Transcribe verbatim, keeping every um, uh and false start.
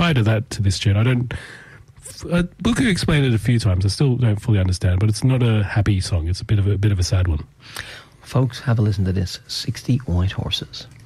try to that to this tune. I don't... Uh, Buku explained it a few times. I still don't fully understand, but it's not a happy song. It's a bit of a, a bit of a sad one. Folks, have a listen to this. sixty White Horses.